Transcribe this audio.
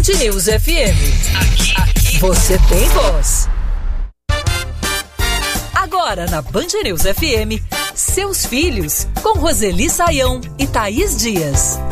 Band News FM. Aqui você tem voz. Agora na Band News FM, Seus Filhos, com Roseli Saião e Thaís Dias.